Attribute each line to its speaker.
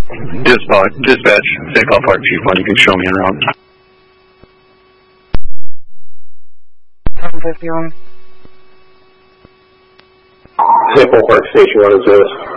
Speaker 1: Dispatch, St. Paul Park, Chief 1, you can show me around.
Speaker 2: 1051.
Speaker 3: St. Paul Park, Station 1 is this.